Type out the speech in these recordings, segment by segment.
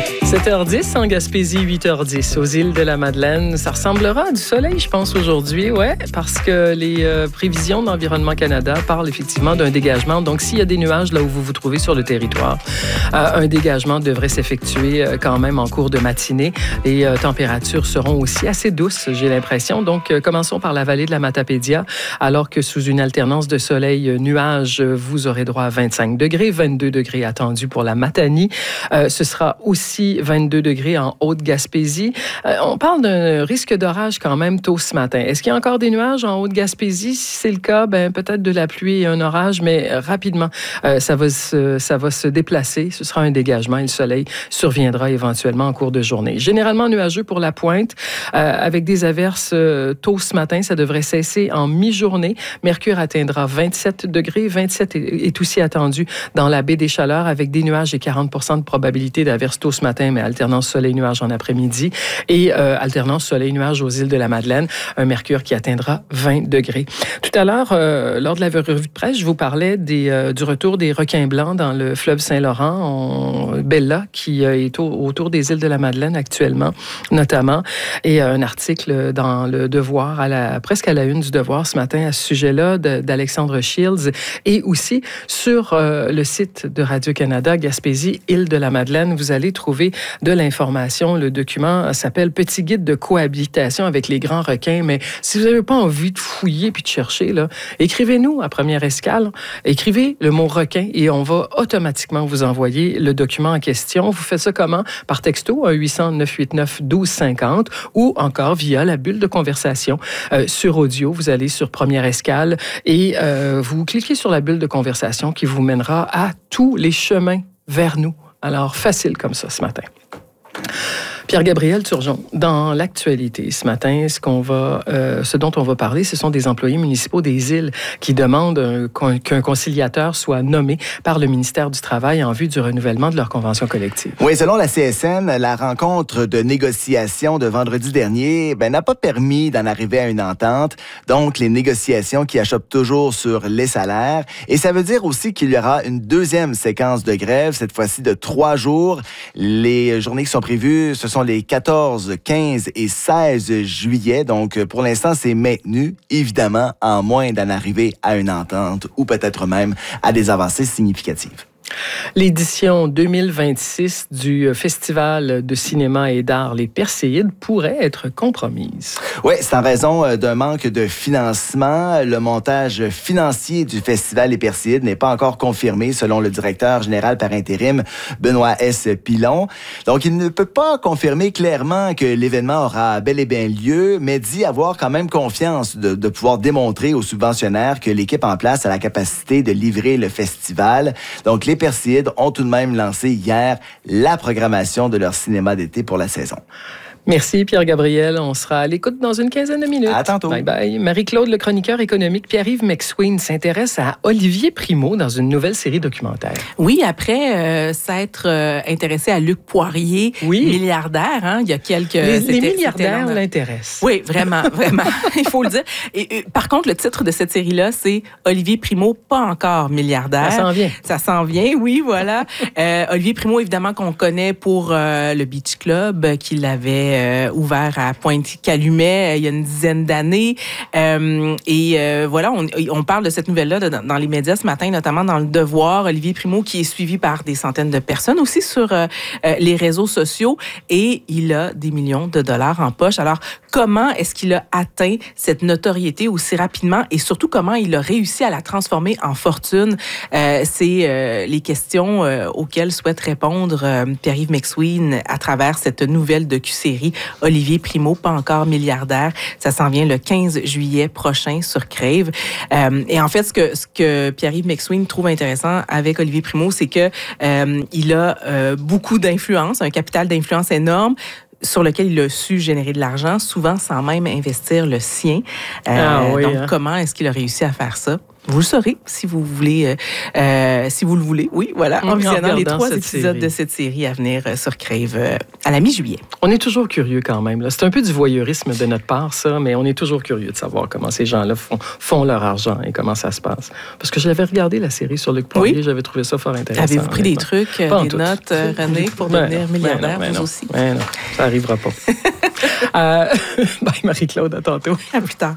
7h10 en Gaspésie, 8h10 aux îles de la Madeleine. Ça ressemblera à du soleil, je pense, aujourd'hui, ouais, parce que les prévisions d'Environnement Canada parlent effectivement d'un dégagement. Donc, s'il y a des nuages là où vous vous trouvez sur le territoire, un dégagement devrait s'effectuer quand même en cours de matinée. Les températures seront aussi assez douces, j'ai l'impression. Donc, commençons par la vallée de la Matapédia, alors que sous une alternance de soleil-nuages, vous aurez droit à 25 degrés, 22 degrés attendus pour la Matanie. Ce sera aussi 22 degrés en Haute-Gaspésie. On parle d'un risque d'orage quand même tôt ce matin. Est-ce qu'il y a encore des nuages en Haute-Gaspésie? Si c'est le cas, peut-être de la pluie et un orage, mais rapidement, ça va se déplacer. Ce sera un dégagement et le soleil surviendra éventuellement en cours de journée. Généralement nuageux pour la pointe, avec des averses tôt ce matin. Ça devrait cesser en mi-journée. Mercure atteindra 27 degrés. 27 est aussi attendu dans la baie des Chaleurs avec des nuages et 40 % de probabilité d'averses tôt ce matin, mais alternance soleil-nuage en après-midi et alternance soleil-nuage aux îles de la Madeleine. Un mercure qui atteindra 20 degrés. Tout à l'heure, lors de la revue de presse, je vous parlais du retour des requins blancs dans le fleuve Saint-Laurent, Bella, qui est autour des îles de la Madeleine actuellement, notamment. Et un article dans le Devoir, presque à la une du Devoir ce matin à ce sujet-là, d'Alexandre Shields, et aussi sur le site de Radio-Canada, Gaspésie, île de la Madeleine, vous allez trouver de l'information. Le document s'appelle « Petit guide de cohabitation avec les grands requins ». Mais si vous n'avez pas envie de fouiller puis de chercher, là, écrivez-nous à Première Escale, écrivez le mot « requin » et on va automatiquement vous envoyer le document en question. Vous faites ça comment? Par texto, 1-800-989-1250 ou encore via la bulle de conversation sur audio. Vous allez sur Première Escale et vous cliquez sur la bulle de conversation qui vous mènera à tous les chemins vers nous. Alors, facile comme ça ce matin. Pierre-Gabriel Turgeon, dans l'actualité ce matin, ce dont on va parler, ce sont des employés municipaux des îles qui demandent qu'un conciliateur soit nommé par le ministère du Travail en vue du renouvellement de leur convention collective. Oui, selon la CSN, la rencontre de négociation de vendredi dernier n'a pas permis d'en arriver à une entente. Donc, les négociations qui achoppent toujours sur les salaires. Et ça veut dire aussi qu'il y aura une deuxième séquence de grève, cette fois-ci de 3 jours. Les journées qui sont prévues, ce sont les 14, 15 et 16 juillet. Donc, pour l'instant, c'est maintenu, évidemment, en moins d'en arriver à une entente ou peut-être même à des avancées significatives. L'édition 2026 du Festival de cinéma et d'art Les Perséides pourrait être compromise. Oui, c'est en raison d'un manque de financement. Le montage financier du Festival Les Perséides n'est pas encore confirmé, selon le directeur général par intérim, Benoît S. Pilon. Donc, il ne peut pas confirmer clairement que l'événement aura bel et bien lieu, mais dit avoir quand même confiance de pouvoir démontrer aux subventionnaires que l'équipe en place a la capacité de livrer le festival. Donc, les Perséides ont tout de même lancé hier la programmation de leur cinéma d'été pour la saison. Merci Pierre-Gabriel. On sera à l'écoute dans une quinzaine de minutes. À tantôt. Bye bye. Marie-Claude, le chroniqueur économique Pierre-Yves McSween s'intéresse à Olivier Primo dans une nouvelle série documentaire. Oui, après s'être intéressé à Luc Poirier, milliardaire, il y a quelques... Les milliardaires l'intéressent. Oui, vraiment, vraiment. Il faut le dire. Et par contre, le titre de cette série-là, c'est Olivier Primo, pas encore milliardaire. Ça s'en vient. Ça s'en vient, oui, voilà. Olivier Primo, évidemment, qu'on connaît pour le Beach Club, qu'il avait ouvert à Pointe-Calumet il y a une dizaine d'années. Voilà, on parle de cette nouvelle-là dans les médias ce matin, notamment dans Le Devoir. Olivier Primo qui est suivi par des centaines de personnes aussi sur les réseaux sociaux et il a des millions de dollars en poche. Alors, comment est-ce qu'il a atteint cette notoriété aussi rapidement et surtout comment il a réussi à la transformer en fortune? C'est les questions auxquelles souhaite répondre Pierre-Yves McSween à travers cette nouvelle docu-série Olivier Primo, pas encore milliardaire. Ça s'en vient le 15 juillet prochain sur Crave. Et en fait, ce que Pierre-Yves McSween trouve intéressant avec Olivier Primo, c'est que il a beaucoup d'influence, un capital d'influence énorme sur lequel il a su générer de l'argent, souvent sans même investir le sien. Donc, comment est-ce qu'il a réussi à faire ça? Vous le saurez si vous voulez, si vous le voulez. Oui, voilà, en visionnant les 3 épisodes de cette série à venir sur Crave à la mi-juillet. On est toujours curieux quand même. Là. C'est un peu du voyeurisme de notre part, ça, mais on est toujours curieux de savoir comment ces gens-là font leur argent et comment ça se passe. Parce que je l'avais regardé, la série sur Luc Poirier, j'avais trouvé ça fort intéressant. Avez-vous pris des trucs, des notes, René, pour devenir milliardaire, vous aussi? Non, ça n'arrivera pas. Bye Marie-Claude, à tantôt. À plus tard.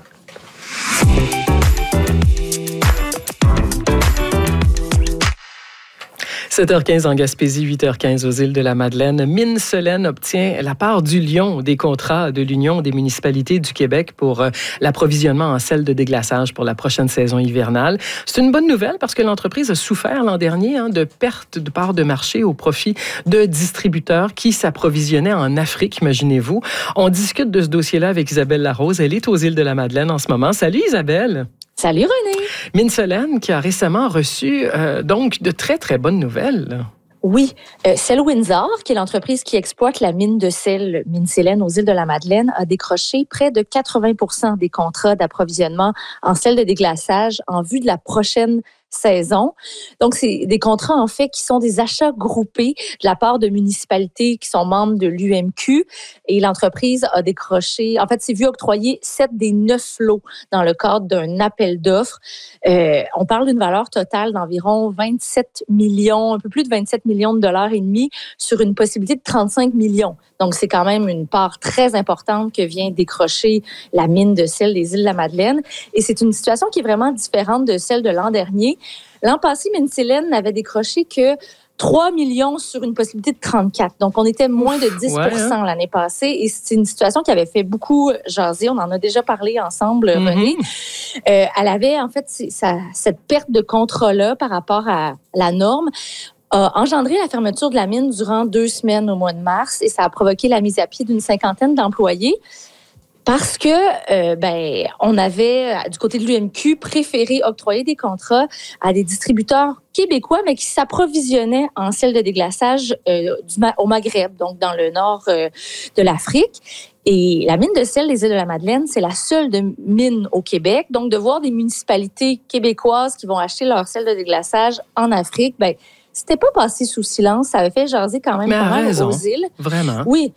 7h15 en Gaspésie, 8h15 aux îles de la Madeleine. Mines Selaine obtient la part du lion des contrats de l'Union des municipalités du Québec pour l'approvisionnement en sel de déglaçage pour la prochaine saison hivernale. C'est une bonne nouvelle parce que l'entreprise a souffert l'an dernier de pertes de parts de marché au profit de distributeurs qui s'approvisionnaient en Afrique, imaginez-vous. On discute de ce dossier-là avec Isabelle Larose. Elle est aux îles de la Madeleine en ce moment. Salut Isabelle! Salut René! Mines Selaine qui a récemment reçu donc de très, très bonnes nouvelles. Oui, Sel Windsor, qui est l'entreprise qui exploite la mine de sel, Mines Selaine aux îles de la Madeleine, a décroché près de 80% des contrats d'approvisionnement en sel de déglaçage en vue de la prochaine saison. Donc, c'est des contrats, en fait, qui sont des achats groupés de la part de municipalités qui sont membres de l'UMQ. Et l'entreprise a décroché, en fait, s'est vu octroyer 7 des 9 lots dans le cadre d'un appel d'offres. On parle d'une valeur totale d'environ 27 millions, un peu plus de 27 millions de dollars et demi sur une possibilité de 35 millions. Donc, c'est quand même une part très importante que vient décrocher la mine de sel des îles de la Madeleine. Et c'est une situation qui est vraiment différente de celle de l'an dernier. L'an passé, Mines Selaine n'avait décroché que 3 millions sur une possibilité de 34. Donc, on était moins de 10% l'année passée. Et c'est une situation qui avait fait beaucoup jaser. On en a déjà parlé ensemble, René. Elle avait, en fait, cette perte de contrat-là par rapport à la norme a engendré la fermeture de la mine durant 2 semaines au mois de mars et ça a provoqué la mise à pied d'une 50aine d'employés parce que on avait, du côté de l'UMQ, préféré octroyer des contrats à des distributeurs québécois, mais qui s'approvisionnaient en sel de déglaçage au Maghreb, donc dans le nord de l'Afrique. Et la mine de sel des îles de la Madeleine, c'est la seule mine au Québec. Donc, de voir des municipalités québécoises qui vont acheter leur sel de déglaçage en Afrique, c'était pas passé sous silence. Ça avait fait jaser quand même pas mal aux îles. Vraiment. Oui.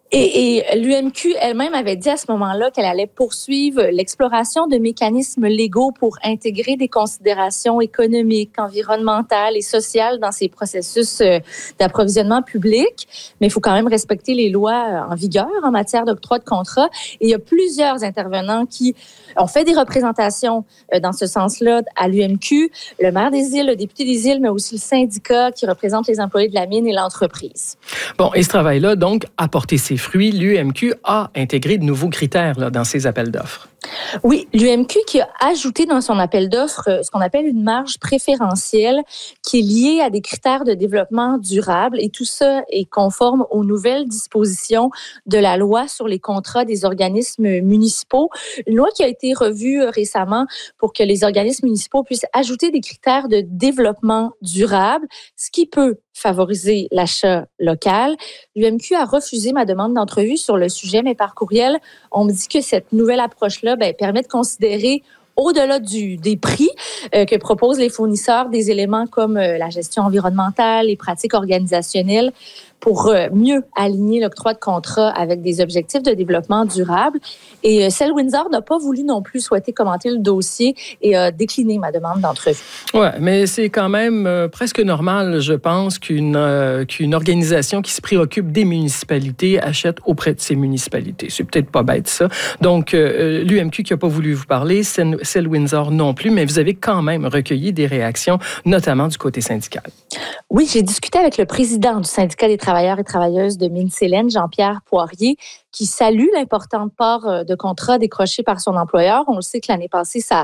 Et l'UMQ elle-même avait dit à ce moment-là qu'elle allait poursuivre l'exploration de mécanismes légaux pour intégrer des considérations économiques, environnementales et sociales dans ces processus d'approvisionnement public. Mais il faut quand même respecter les lois en vigueur en matière d'octroi de contrat. Et il y a plusieurs intervenants qui ont fait des représentations dans ce sens-là à l'UMQ, le maire des îles, le député des îles, mais aussi le syndicat qui représente les employés de la mine et l'entreprise. Bon, et ce travail-là, donc, a porté ses fruits. L'UMQ a intégré de nouveaux critères là, dans ses appels d'offres. Oui, l'UMQ qui a ajouté dans son appel d'offres ce qu'on appelle une marge préférentielle qui est liée à des critères de développement durable et tout ça est conforme aux nouvelles dispositions de la loi sur les contrats des organismes municipaux. Une loi qui a été revue récemment pour que les organismes municipaux puissent ajouter des critères de développement durable, ce qui peut favoriser l'achat local. L'UMQ a refusé ma demande d'entrevue sur le sujet, mais par courriel, on me dit que cette nouvelle approche-là permet de considérer au-delà des prix que proposent les fournisseurs des éléments comme la gestion environnementale, les pratiques organisationnelles pour mieux aligner l'octroi de contrat avec des objectifs de développement durable. Et Sel Windsor n'a pas voulu non plus souhaiter commenter le dossier et a décliné ma demande d'entrevue. Oui, mais c'est quand même presque normal, je pense, qu'une organisation qui se préoccupe des municipalités achète auprès de ces municipalités. C'est peut-être pas bête, ça. Donc, l'UMQ qui n'a pas voulu vous parler, Sel Windsor non plus, mais vous avez quand même recueilli des réactions, notamment du côté syndical. Oui, j'ai discuté avec le président du syndicat des travailleurs et travailleuses de Mines Selaine, Jean-Pierre Poirier, qui salue l'importante part de contrats décrochés par son employeur. On le sait que l'année passée, ça a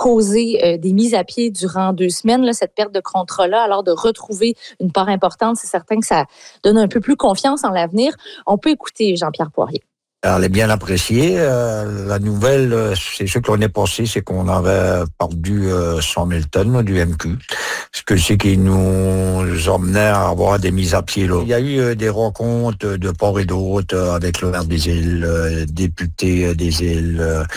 causé des mises à pied durant 2 semaines, là, cette perte de contrat-là. Alors, de retrouver une part importante, c'est certain que ça donne un peu plus confiance en l'avenir. On peut écouter Jean-Pierre Poirier. Elle est bien appréciée. La nouvelle, c'est ce que l'on est passé, c'est qu'on avait perdu 100 000 tonnes du MQ. Ce que c'est qui nous emmenait à avoir des mises à pied. Là. Il y a eu des rencontres de part et d'autre avec le maire des îles, député des îles.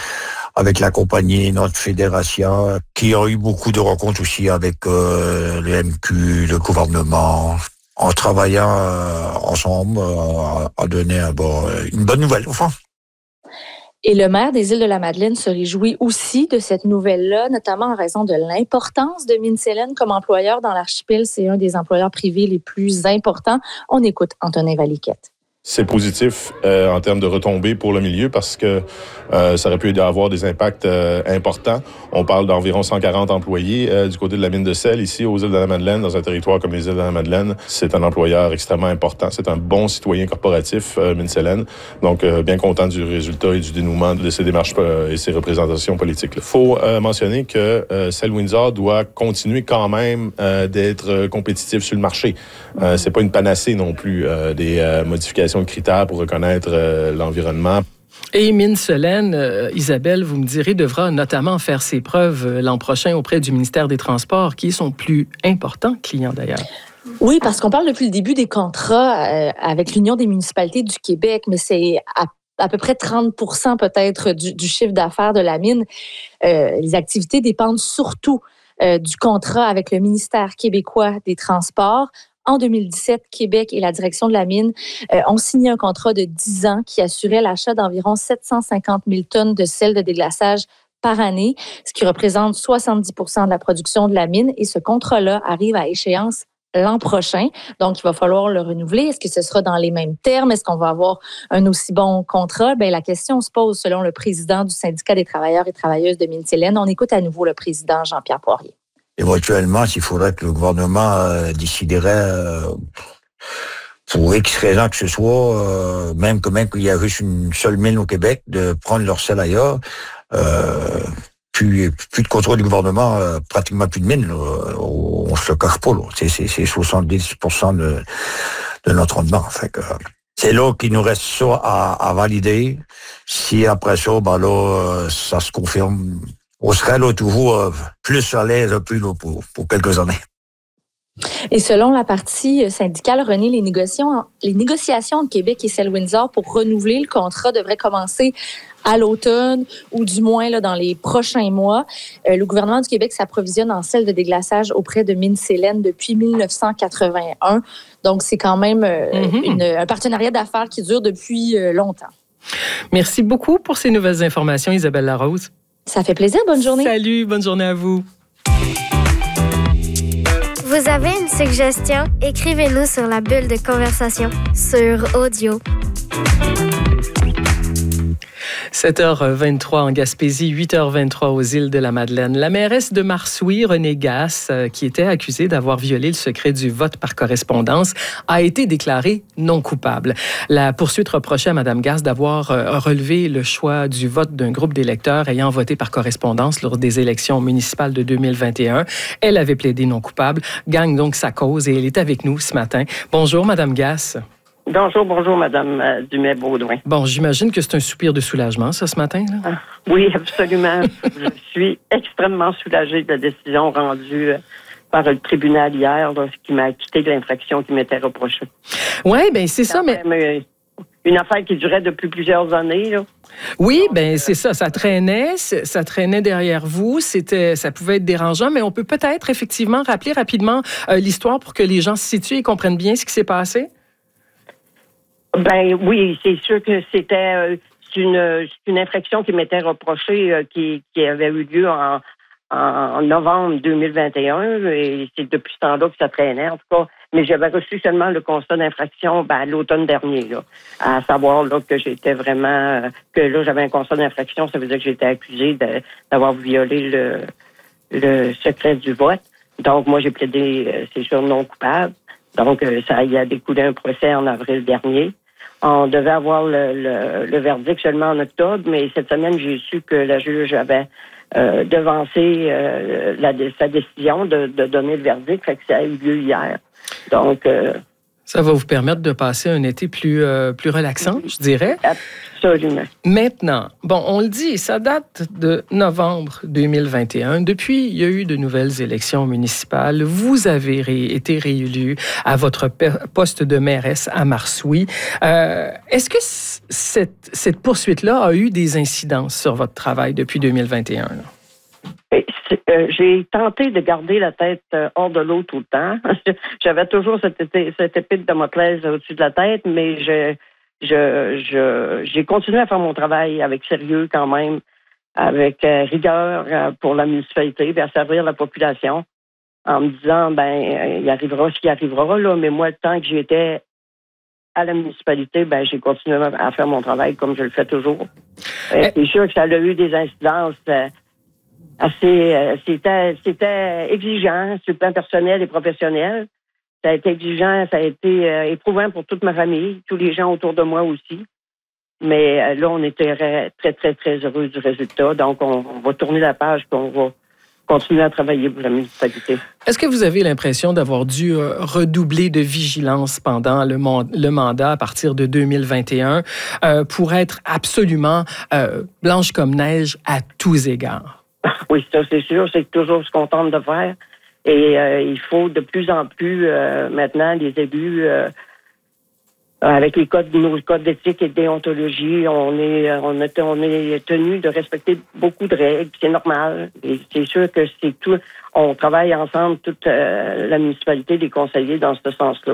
avec la compagnie, notre fédération, qui a eu beaucoup de rencontres aussi avec le MQ, le gouvernement, en travaillant ensemble, à donner une bonne nouvelle, au fond. Et le maire des Îles-de-la-Madeleine se réjouit aussi de cette nouvelle-là, notamment en raison de l'importance de Mincelen comme employeur dans l'archipel. C'est un des employeurs privés les plus importants. On écoute Antonin Valiquette. C'est positif en termes de retombées pour le milieu parce que ça aurait pu avoir des impacts importants. On parle d'environ 140 employés du côté de la mine de sel ici aux Îles-de-la-Madeleine, dans un territoire comme les Îles-de-la-Madeleine. C'est un employeur extrêmement important. C'est un bon citoyen corporatif, Mincelen. Donc, bien content du résultat et du dénouement de ses démarches et ses représentations politiques. Il faut mentionner que Cell Windsor doit continuer quand même d'être compétitif sur le marché. C'est pas une panacée non plus des modifications de critères pour reconnaître l'environnement. Et Mincelen, Isabelle, vous me direz, devra notamment faire ses preuves l'an prochain auprès du ministère des Transports, qui est son plus important client d'ailleurs. Oui, parce qu'on parle depuis le début des contrats avec l'Union des municipalités du Québec, mais c'est à peu près 30% peut-être du chiffre d'affaires de la mine. Les activités dépendent surtout du contrat avec le ministère québécois des Transports. En 2017, Québec et la direction de la mine ont signé un contrat de 10 ans qui assurait l'achat d'environ 750 000 tonnes de sel de déglaçage par année, ce qui représente 70% de la production de la mine. Et ce contrat-là arrive à échéance l'an prochain. Donc, il va falloir le renouveler. Est-ce que ce sera dans les mêmes termes? Est-ce qu'on va avoir un aussi bon contrat? Bien, la question se pose selon le président du syndicat des travailleurs et travailleuses de Mincelen. On écoute à nouveau le président Jean-Pierre Poirier. Éventuellement, s'il faudrait que le gouvernement déciderait pour X raison que ce soit, même qu'il y a juste une seule mine au Québec, de prendre leur sel ailleurs, plus de contrôle du gouvernement, pratiquement plus de mine. Là, on se le cache pas. Là. C'est 70% de notre rendement. Fait que, c'est là qu'il nous reste ça à valider. Si après ça, ça se confirme, on serait là toujours plus à l'aise un peu là, pour quelques années. Et selon la partie syndicale, René, les négociations entre Québec et Cell Windsor pour renouveler le contrat devraient commencer à l'automne ou du moins là, dans les prochains mois. Le gouvernement du Québec s'approvisionne en sel de déglaçage auprès de Mincelen depuis 1981. Donc, c'est quand même un partenariat d'affaires qui dure depuis longtemps. Merci beaucoup pour ces nouvelles informations, Isabelle Larose. Ça fait plaisir. Bonne journée. Salut, bonne journée à vous. Vous avez une suggestion? Écrivez-nous sur la bulle de conversation sur audio. 7h23 en Gaspésie, 8h23 aux Îles-de-la-Madeleine. La mairesse de Marsouilles, Renée Gasse, qui était accusée d'avoir violé le secret du vote par correspondance, a été déclarée non coupable. La poursuite reprochait à Mme Gasse d'avoir relevé le choix du vote d'un groupe d'électeurs ayant voté par correspondance lors des élections municipales de 2021. Elle avait plaidé non coupable, gagne donc sa cause et elle est avec nous ce matin. Bonjour, Mme Gasse. Bonjour, Mme Dumais-Baudouin. Bon, j'imagine que c'est un soupir de soulagement, ça, ce matin, là? Oui, absolument. Je suis extrêmement soulagée de la décision rendue par le tribunal hier, là, qui m'a acquitté de l'infraction qui m'était reprochée. Oui, bien, c'est ça, mais... Une affaire qui durait depuis plusieurs années, là. Oui, bien, c'est ça. Ça traînait derrière vous. Ça pouvait être dérangeant, mais on peut peut-être, effectivement, rappeler rapidement l'histoire pour que les gens se situent et comprennent bien ce qui s'est passé? Ben oui, c'est sûr que c'était une infraction qui m'était reprochée qui avait eu lieu en novembre 2021 et c'est depuis ce temps-là que ça traînait en tout cas. Mais j'avais reçu seulement le constat d'infraction l'automne dernier, là, à savoir là que j'étais vraiment que là j'avais un constat d'infraction, ça veut dire que j'étais accusée d'avoir violé le secret du vote. Donc moi j'ai plaidé c'est sûr non coupable. Donc ça y a découlé un procès en avril dernier. On devait avoir le verdict seulement en octobre, mais cette semaine, j'ai su que la juge avait devancé sa décision de donner le verdict, fait que ça a eu lieu hier. Donc, Ça va vous permettre de passer un été plus relaxant, je dirais. Absolument. Maintenant, bon, on le dit, ça date de novembre 2021. Depuis, il y a eu de nouvelles élections municipales. Vous avez été réélu à votre poste de mairesse à Marsoui. Est-ce que cette poursuite-là a eu des incidences sur votre travail depuis 2021? J'ai tenté de garder la tête hors de l'eau tout le temps. J'avais toujours cette épée de Damoclès au-dessus de la tête, mais j'ai continué à faire mon travail avec sérieux quand même, avec rigueur pour la municipalité, et à servir la population, en me disant, il arrivera ce qui arrivera, là, mais moi, tant que j'étais à la municipalité, j'ai continué à faire mon travail comme je le fais toujours. C'est sûr que ça a eu des incidences c'était exigeant sur le plan personnel et professionnel. Ça a été exigeant, ça a été éprouvant pour toute ma famille, tous les gens autour de moi aussi. Mais là, on était très, très, très heureux du résultat. Donc, on va tourner la page et on va continuer à travailler pour la municipalité. Est-ce que vous avez l'impression d'avoir dû redoubler de vigilance pendant le mandat à partir de 2021 pour être absolument blanche comme neige à tous égards? Oui, ça, c'est sûr. C'est toujours ce qu'on tente de faire. Et il faut de plus en plus, maintenant, les élus, avec nos codes d'éthique et de déontologie, on est tenu de respecter beaucoup de règles. C'est normal. Et c'est sûr que c'est tout. On travaille ensemble, toute la municipalité, les conseillers, dans ce sens-là.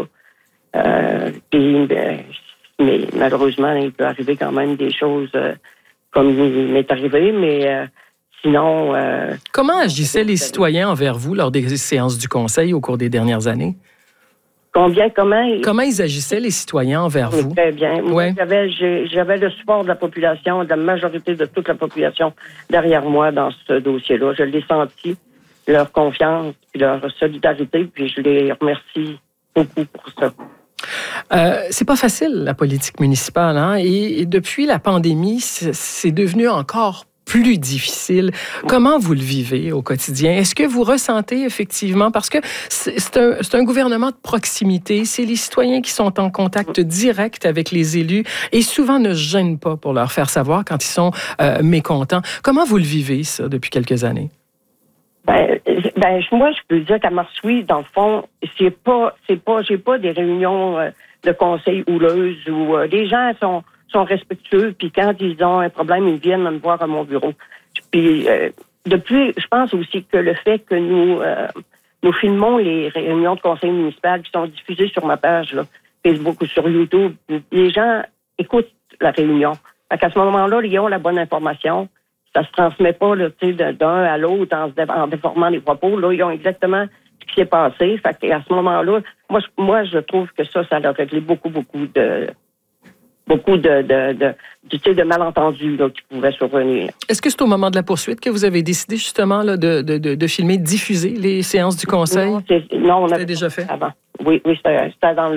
Mais malheureusement, il peut arriver quand même des choses comme il m'est arrivé, mais... Sinon, comment agissaient les citoyens envers vous lors des séances du Conseil au cours des dernières années? Comment ils agissaient, les citoyens, envers vous? Très bien. Ouais. Moi, j'avais le support de la population, de la majorité de toute la population derrière moi dans ce dossier-là. Je l'ai senti, leur confiance, leur solidarité, puis je les remercie beaucoup pour ça. C'est pas facile, la politique municipale, hein? Et depuis la pandémie, c'est devenu encore plus difficile. Comment vous le vivez au quotidien? Est-ce que vous ressentez effectivement, parce que c'est un gouvernement de proximité, c'est les citoyens qui sont en contact direct avec les élus et souvent ne gênent pas pour leur faire savoir quand ils sont mécontents. Comment vous le vivez, ça, depuis quelques années? Moi, je peux dire qu'à Marsoui, dans le fond, j'ai pas des réunions de conseil houleuses où les gens sont respectueux, puis quand ils ont un problème, ils viennent me voir à mon bureau. Puis, depuis, je pense aussi que le fait que nous filmons les réunions de conseil municipal qui sont diffusées sur ma page là, Facebook ou sur YouTube, les gens écoutent la réunion. Fait qu'à ce moment-là, ils ont la bonne information. Ça se transmet pas là, d'un à l'autre en déformant les propos. Là, ils ont exactement ce qui s'est passé. Fait qu'à ce moment-là, moi, je trouve que ça a réglé beaucoup de malentendus là, qui pouvaient survenir. Est-ce que c'est au moment de la poursuite que vous avez décidé justement là, de filmer, de diffuser les séances du Conseil? Non, on avait déjà fait avant. Oui, c'était dans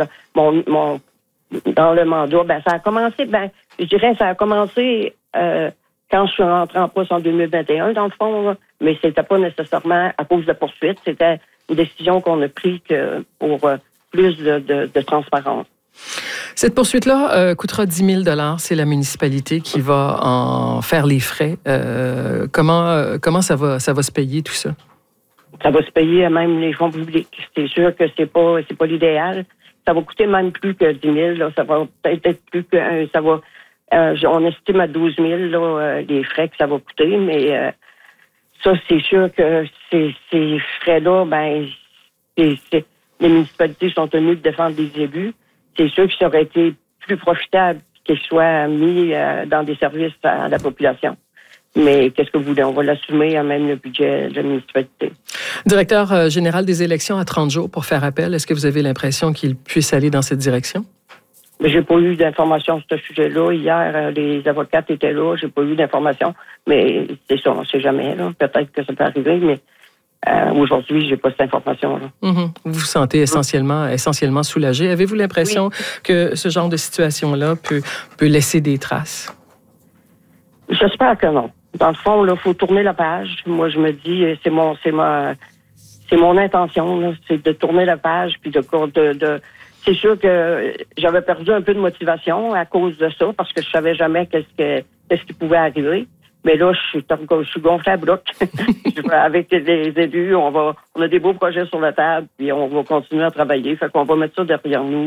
le mandat. Ça a commencé, je dirais, ça a commencé quand je suis rentrée en poste en 2021, dans le fond, là, mais c'était pas nécessairement à cause de la poursuite. C'était une décision qu'on a prise pour plus de transparence. Cette poursuite-là coûtera 10 000 $. C'est la municipalité qui va en faire les frais. Comment ça va se payer, tout ça? Ça va se payer même les fonds publics. C'est sûr que c'est pas l'idéal. Ça va coûter même plus que 10 000 $. Ça va peut-être être plus que... on estime à 12 000 $ les frais que ça va coûter, mais ça, c'est sûr que ces frais-là, les municipalités sont tenues de défendre les élus. C'est sûr que ça aurait été plus profitable qu'ils soient mis dans des services à la population. Mais qu'est-ce que vous voulez? On va l'assumer à même le budget de la municipalité. Directeur général des élections à 30 jours pour faire appel, est-ce que vous avez l'impression qu'il puisse aller dans cette direction? Mais j'ai pas eu d'informations sur ce sujet-là. Hier, les avocates étaient là. J'ai pas eu d'informations. Mais c'est ça, on sait jamais. Là. Peut-être que ça peut arriver, mais aujourd'hui, j'ai pas cette information-là. Mm-hmm. Vous vous sentez essentiellement soulagé. Avez-vous l'impression que ce genre de situation-là peut laisser des traces? J'espère que non. Dans le fond, il faut tourner la page. Moi, je me dis, c'est mon intention, là, c'est de tourner la page puis de c'est sûr que j'avais perdu un peu de motivation à cause de ça, parce que je savais jamais qu'est-ce qui pouvait arriver. Mais là, je suis gonflée à bloc. Avec les élus, on a des beaux projets sur la table, puis on va continuer à travailler. Fait qu'on va mettre ça derrière nous.